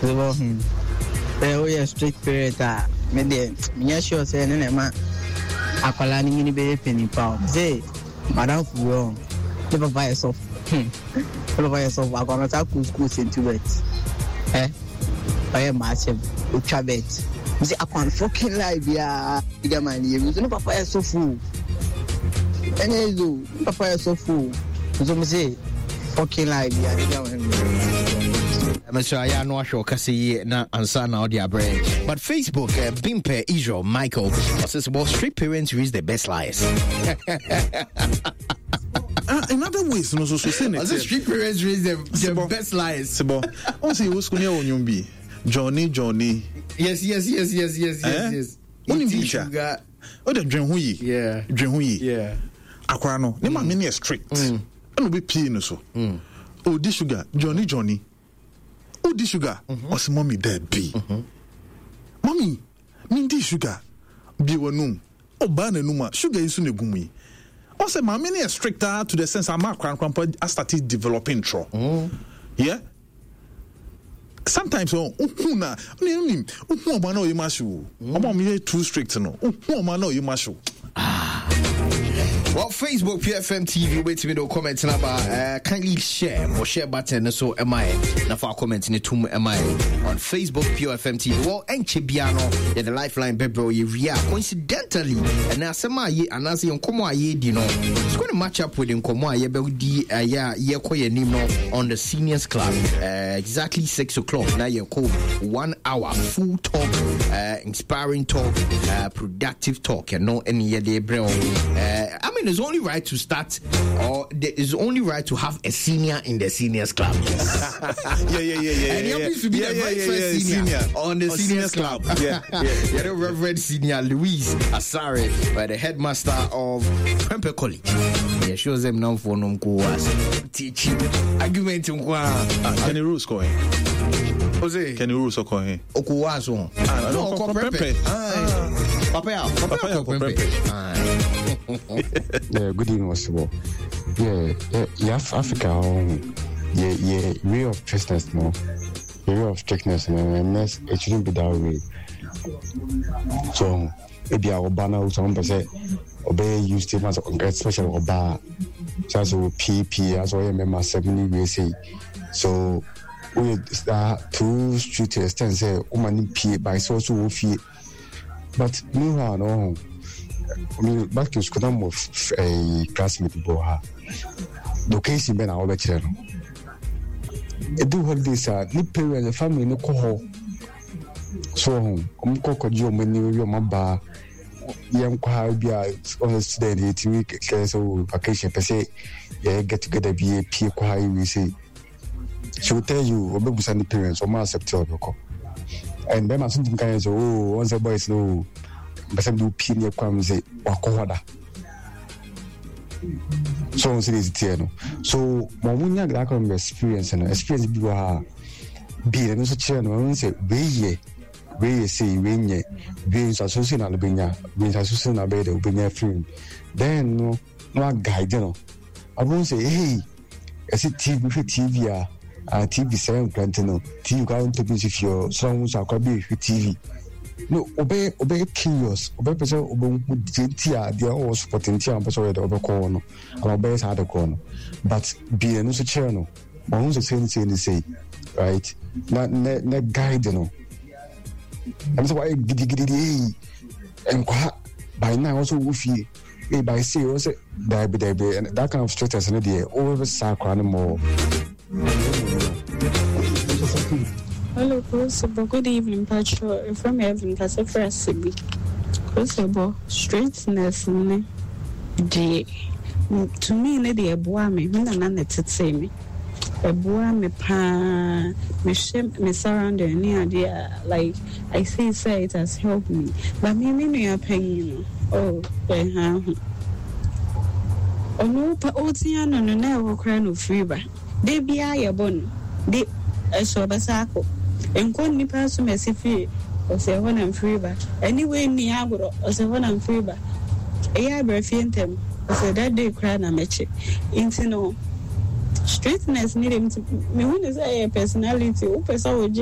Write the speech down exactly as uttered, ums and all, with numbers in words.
So him. There we a strict period that me dey me sure say na ma akwala ni ni be penny pound. Say madam wrong. Never buy yourself. Never buy yourself. I gonna take school school into it. Eh? I am massive. Ultra bet. You say I can't fucking live ya. Bigger man, you say no papa is so full. Any do papa is so full. So me say fucking live ya. Bigger man. Mister I know show kasi na ansa na audio break. But Facebook, uh, Bimpe Israel Michael says well, strict parents raise the best liars. Uh, in other ways, no so so say it. Street parents raise the, the best lies. Sebo. On say who's kunya onyumbi. Johnny Johnny. Yes, yes, yes, yes, yes, eh? yes, yes. Oni bisha. O de dwen hu yi. Yeah. Dwen hu yi. Yeah. Akwa no, ne ma me ne strict. Mm. Eno be pie no so. Mm. O di sugar, Johnny Johnny. O di sugar, mm-hmm. O se mommy there be. Mhm. Mommy, me di sugar. Bi wonu. O ba na numa, sugar isu ne gumu yi. Also, my many is stricter to the sense I'm not crank. I started developing tro. Mm. Yeah. Sometimes, oh, una, name, oh, man, no, you must show. I'm me too strict, no. Oh, man, no, you must show. Well, Facebook, P F M T V, wait to me to comment about uh, kindly share or share button. So, am I now for commenting to am I on Facebook, P F M T V? Well, Enche Biano, yeah, the lifeline, Bebro, yeah, coincidentally, and now some ye and as you come ye, you know, it's going to match up with Nkomo, yeah, but yeah, yeah, quite a on the seniors club, uh, exactly six o'clock. Now you call one hour full talk, uh, inspiring talk, uh, productive talk, and no any year they bring. Uh, I mean, it's only right to start, or there is only right to have a senior in the seniors club. yeah, yeah, yeah, yeah. And he yeah, happens to be yeah, the yeah, very yeah, first yeah, senior, senior on the on seniors, seniors club. club. yeah, yeah, yeah. The Reverend Senior Louise Asare, by the headmaster of Prempeh College. Yeah, shows them now for no teaching argument. Can you rules going? Jose, can you rules are going? Okuwaso. Ah, no, Prempeh. Ah, Papa, Papa, Prempeh. Yeah, good evening, Osebo. Yeah, yeah, yeah, Africa, um, yeah, yeah, way of strictness, no, way of strictness, and mess, it shouldn't be that way. So, maybe our banner, some person obey use the mass of special oba, just with P P, as well, remember seventy U S A. So, we start two street to extend, say, woman P by social fee, but meanwhile, no. I mean, back to school, I'm with a classmate Boha. Location been our lecture. I do hold this, uh, the parents, the family, no call. So, I'm called you when you're my bar. Young Quabia on a student, eight week, so vacation per se, yeah, get together, be a peer quiet, we say. She will tell you, about the parents, or my September. And then I something kind of, oh, once the boys know. But do pin your quams or cohoda. So, so, Mamunia Glacom experience and experience be a no such a no say, Way, Way say, Wing, beings associated Albania, beings associated Albania, Albania film. Then, no, no guide, you know. I won't say, hey, I see T V, T V, uh, T V seven, Plantino, T V, going to be if your songs are quite big with T V. No, obey, obey, curious, obey, person, obey, tia, the all supporting tia, and person, over corner, and obey had a corner. But be a no such channel, my own same thing to say, right? Not, not, not guide, you know. And so I giddy giddy, and by now also woofy, by say, also, die be there, and that kind of straight as an idea, over sack animal. Hello, Crucible. Good evening, Patrol. From Evan, Cassifra Sibi. Crucible, straightness, ne? De. To me, ne de boame, me na na tete me. A boame pa, me shame, me surrounded near there. Like, I say, say it has helped me. But me, me, me, pain, oh, eh, huh. Oh, no, pa, oh, Tiano, no, never cry no fever. They be a bon. They, I saw the circle. And one nipa so messy or say when I'm free back. Anyway, Niagara or say when I'm free back. A year breathintem or say that day cry na meche. Into no straightness need him to me when is a personality, who person